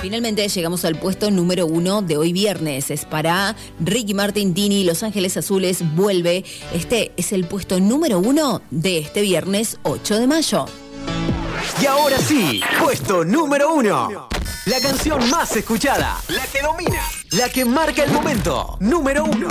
Finalmente llegamos al puesto número 1 de hoy viernes. Es para Ricky Martin, Tini, Los Ángeles Azules, Vuelve. Este es el puesto número 1 de este viernes 8 de mayo. Y ahora sí, puesto número 1. La canción más escuchada, la que domina, la que marca el momento. Número 1.